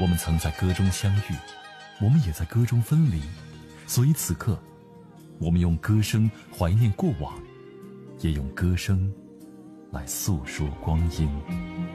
我们曾在歌中相遇，我们也在歌中分离，所以此刻，我们用歌声怀念过往，也用歌声来诉说光阴。